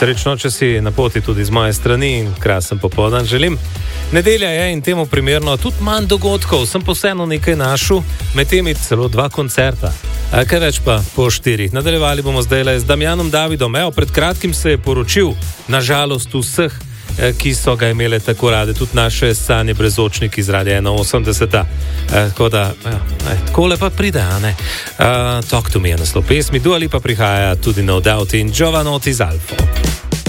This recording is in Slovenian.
Srečno, če si na poti tudi z moje strani in krasen popoldan želim. Nedelja je in temu primerno tudi manj dogodkov, sem pa vseeno nekaj našel, med temi celo 2 koncerta. Kaj več pa po 4. Nadaljevali bomo zdaj z Damjanom Davidom. Pred kratkim se je poročil, nažalost vseh, ki so ga imele tako rade, tudi naše Sanje Brezočnik iz Radia 81. Tako da, takole pa pride, a ne? Talk to me je naslov pesmi, Dua Lipa prihaja tudi No Doubt in Jovanotti z Alfo.